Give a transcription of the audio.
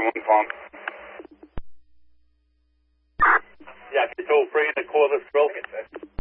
1 Farm. Yeah, if you're toll free in the cordless drill.